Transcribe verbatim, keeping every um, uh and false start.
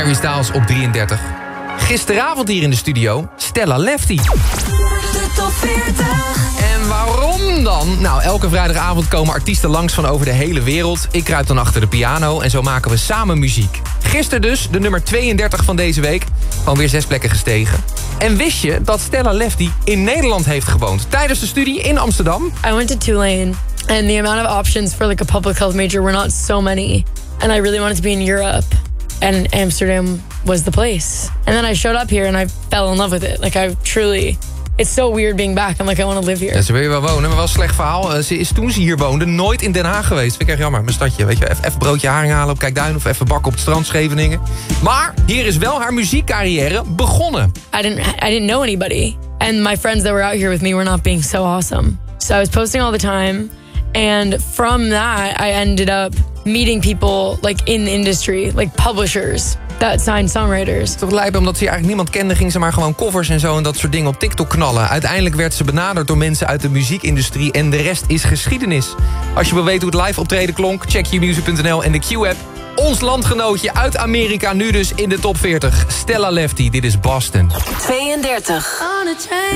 Harry Styles op drieëndertig. Gisteravond hier in de studio, Stella Lefty. De top veertig. En waarom dan? Nou, elke vrijdagavond komen artiesten langs van over de hele wereld. Ik kruip dan achter de piano en zo maken we samen muziek. Gisteren dus, de nummer tweeëndertig van deze week. Gewoon weer zes plekken gestegen. En wist je dat Stella Lefty in Nederland heeft gewoond tijdens de studie in Amsterdam? I went to Tulane, and the amount of options for like a public health major were not so many. And I really wanted to be in Europe, and Amsterdam was the place. And then I showed up here and I fell in love with it. Like I truly... It's so weird being back. I'm like, I want to live here. Ja, ze wil hier wel wonen, maar wel een slecht verhaal. Uh, ze is toen ze hier woonde nooit in Den Haag geweest. Vind ik echt jammer, mijn stadje. Weet je, even, even broodje haring halen op Kijkduin of even bakken op het strand Scheveningen. Maar hier is wel haar muziekcarrière begonnen. I didn't, I didn't know anybody. And my friends that were out here with me were not being so awesome. So I was posting all the time. And from that, I ended up meeting people like in the industry, like publishers that signed songwriters. Toch lijp, omdat ze hier eigenlijk niemand kende, ging ze maar gewoon covers en zo en dat soort dingen op TikTok knallen. Uiteindelijk werd ze benaderd door mensen uit de muziekindustrie en de rest is geschiedenis. Als je wil weten hoe het live optreden klonk, check q music punt n l en de Q-app. Ons landgenootje uit Amerika nu dus in de top veertig. Stella Lefty, dit is Boston. tweeëndertig.